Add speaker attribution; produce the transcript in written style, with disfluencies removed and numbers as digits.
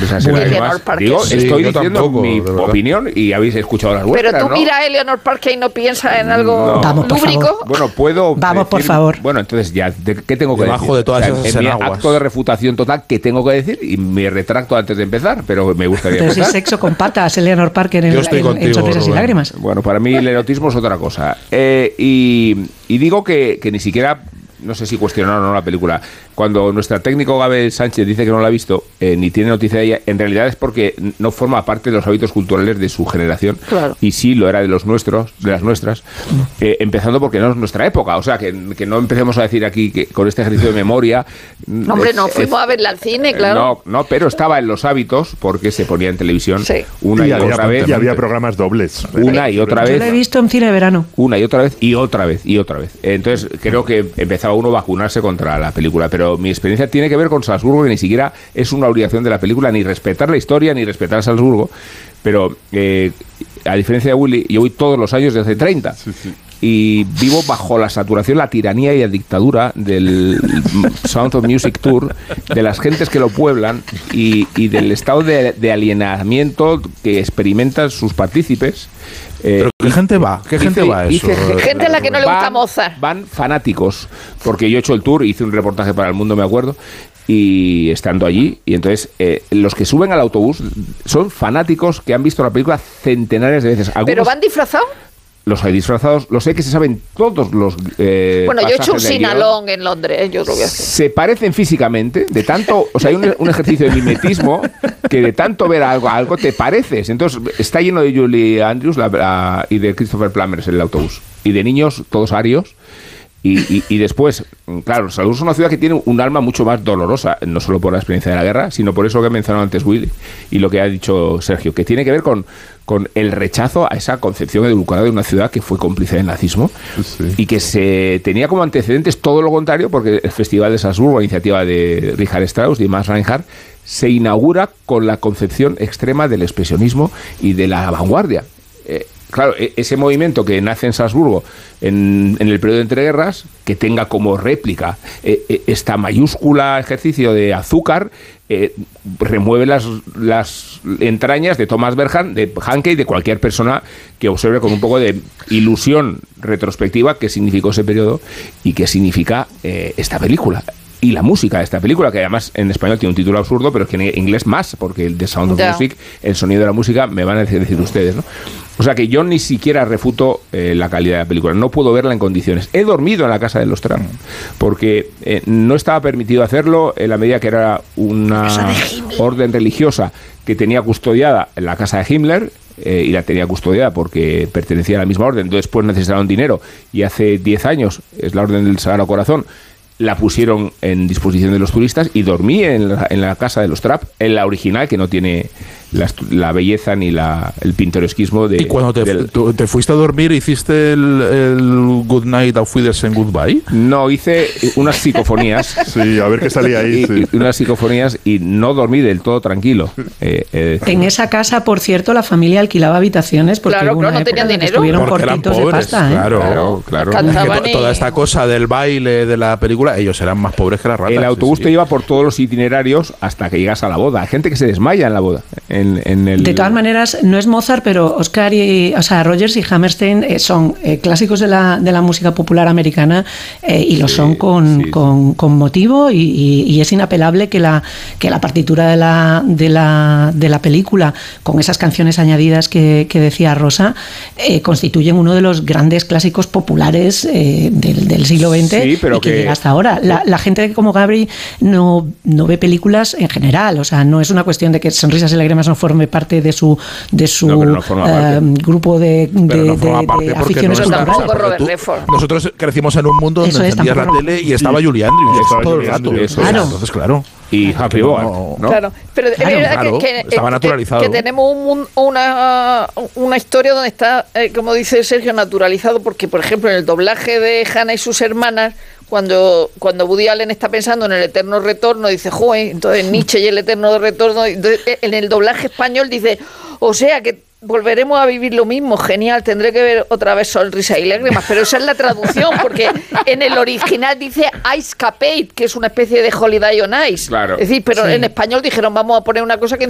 Speaker 1: Sonrisas y Lágrimas. Digo,
Speaker 2: Sí,
Speaker 1: estoy
Speaker 2: yo
Speaker 1: diciendo
Speaker 2: tampoco,
Speaker 1: mi opinión y habéis escuchado las vuestras,
Speaker 3: Pero tú
Speaker 1: ¿no?
Speaker 3: mira a Eleanor Parker y no piensas en algo
Speaker 4: Vamos, por
Speaker 3: lúbrico.
Speaker 4: favor.
Speaker 1: Bueno, puedo
Speaker 4: Vamos, por
Speaker 1: decir-
Speaker 4: favor.
Speaker 1: Bueno, entonces ya, ¿qué tengo que
Speaker 2: Debajo
Speaker 1: decir?
Speaker 2: de todas esas
Speaker 1: en mi
Speaker 2: enaguas.
Speaker 1: acto de refutación total, ¿qué tengo que decir? Y me retracto antes de empezar, pero me gustaría
Speaker 4: Pero si es
Speaker 1: empezar.
Speaker 4: sexo con patas, Eleanor Parker
Speaker 2: Yo estoy
Speaker 4: en
Speaker 2: contigo,
Speaker 4: Sonrisas y
Speaker 2: Rubén.
Speaker 4: Lágrimas.
Speaker 1: Bueno, para mí el erotismo es otra cosa. Y digo que ni siquiera, no sé si cuestionaron o no la película. Cuando nuestra técnico Gabriel Sánchez dice que no la ha visto, ni tiene noticia de ella, en realidad es porque no forma parte de los hábitos culturales de su generación.
Speaker 3: Claro.
Speaker 1: Y sí lo era de los nuestros, de las nuestras, empezando porque no es nuestra época. O sea, que no empecemos a decir aquí que con este ejercicio de memoria...
Speaker 3: No, hombre, no fuimos a verla al cine, claro.
Speaker 1: No, pero estaba en los hábitos porque se ponía en televisión
Speaker 3: Sí.
Speaker 1: una y otra vez.
Speaker 5: Y había programas dobles.
Speaker 1: Una y otra
Speaker 4: Yo
Speaker 1: vez.
Speaker 4: la he visto en cine de verano.
Speaker 1: Una y otra vez y otra vez y otra vez. Entonces creo que empezaba uno a vacunarse contra la película, pero mi experiencia tiene que ver con Salzburgo, que ni siquiera es una obligación de la película, ni respetar la historia, ni respetar a Salzburgo, pero a diferencia de Willy, yo voy todos los años desde hace 30. Y vivo bajo la saturación, la tiranía y la dictadura del Sound of Music Tour, de las gentes que lo pueblan y del estado de alienamiento que experimentan sus partícipes.
Speaker 2: ¿Pero qué gente va? ¿Qué gente va a eso?
Speaker 3: Gente a la que no le gusta Mozart.
Speaker 1: Van fanáticos, porque yo he hecho el tour, hice un reportaje para El Mundo, me acuerdo, y estando allí, y entonces los que suben al autobús son fanáticos que han visto la película centenares de veces.
Speaker 3: ¿Pero
Speaker 1: Algunos
Speaker 3: van disfrazados?
Speaker 1: los hay disfrazados, los sé que se saben todos los
Speaker 3: Bueno, yo he hecho un
Speaker 1: pasajes del guión.
Speaker 3: sinalón en Londres, yo creo que hacer.
Speaker 1: Se parecen físicamente, de tanto, o sea, hay un ejercicio de mimetismo que de tanto ver algo te pareces. Entonces, está lleno de Julie Andrews y de Christopher Plummer en el autobús. Y de niños, todos arios. Y después, claro, Salzburgo es una ciudad que tiene un alma mucho más dolorosa, no solo por la experiencia de la guerra, sino por eso que mencionó antes Willy y lo que ha dicho Sergio, que tiene que ver con el rechazo a esa concepción edulcorada de una ciudad que fue cómplice del nazismo y que se tenía como antecedentes todo lo contrario, porque el Festival de Salzburgo, la iniciativa de Richard Strauss y Max Reinhardt, se inaugura con la concepción extrema del expresionismo y de la vanguardia. Claro, ese movimiento que nace en Salzburgo en el periodo de entreguerras, que tenga como réplica esta mayúscula ejercicio de azúcar, remueve las entrañas de Thomas Berhan, de Hanke y de cualquier persona que observe con un poco de ilusión retrospectiva qué significó ese periodo y qué significa esta película. Y la música de esta película, que además en español tiene un título absurdo, pero que en inglés más, porque el The Sound of Music, el sonido de la música, me van a decir ustedes, ¿no? O sea que yo ni siquiera refuto la calidad de la película, no puedo verla en condiciones. He dormido en la casa de los Trump, porque no estaba permitido hacerlo en la medida que era una orden religiosa que tenía custodiada en la casa de Himmler, y la tenía custodiada porque pertenecía a la misma orden. Entonces, pues necesitaron dinero, y hace 10 años, es la orden del Sagrado Corazón, la pusieron en disposición de los turistas y dormí en la casa de los Trapp, en la original, que no tiene la belleza ni el pintoresquismo de...
Speaker 2: ¿Y cuando te fuiste a dormir hiciste el Good Night Auf Wiedersehen Goodbye?
Speaker 1: No, hice unas psicofonías.
Speaker 5: Sí, a ver qué salía ahí. Sí.
Speaker 1: Unas psicofonías y no dormí del todo tranquilo.
Speaker 4: En esa casa, por cierto, la familia alquilaba habitaciones porque
Speaker 3: Claro,
Speaker 4: hubo una
Speaker 3: no tenían
Speaker 4: época en que
Speaker 3: dinero.
Speaker 4: estuvieron
Speaker 2: Porque eran
Speaker 4: cortitos de
Speaker 2: pobres,
Speaker 4: pasta.
Speaker 2: claro.
Speaker 3: Cantaban
Speaker 2: Toda esta cosa del baile, de la película, ellos eran más pobres que las ratas.
Speaker 1: El autobús
Speaker 2: sí.
Speaker 1: te lleva por todos los itinerarios hasta que llegas a la boda. Hay gente que se desmaya en la boda.
Speaker 4: De todas maneras, no es Mozart, pero Rodgers y Hammerstein son clásicos de la música popular americana y lo son con motivo y es inapelable que la partitura de la película, con esas canciones añadidas que decía Rosa, constituyen uno de los grandes clásicos populares del siglo XX,
Speaker 1: sí, pero
Speaker 4: y que llega hasta ahora. La gente como Gabri no ve películas en general, o sea, no es una cuestión de que Sonrisas y Lágrimas no forme parte de su grupo de aficiones culturales.
Speaker 2: Nosotros crecimos en un mundo donde encendías la tele y estaba Julie Andrews todo el rato.
Speaker 4: Claro.
Speaker 2: Entonces, claro.
Speaker 1: Y Happy Bogart, ¿no?
Speaker 3: Claro, pero es verdad que
Speaker 2: estaba naturalizado.
Speaker 3: Que tenemos una historia donde está, como dice Sergio, naturalizado, porque, por ejemplo, en el doblaje de Hannah y sus hermanas, cuando Woody Allen está pensando en el eterno retorno, dice, joder, entonces Nietzsche y el eterno retorno, entonces, en el doblaje español dice, o sea que volveremos a vivir lo mismo, genial, tendré que ver otra vez Sonrisas y Lágrimas, pero esa es la traducción, porque en el original dice Ice Capade, que es una especie de Holiday on Ice.
Speaker 1: Claro.
Speaker 3: Es decir, pero en español dijeron, vamos a poner una cosa que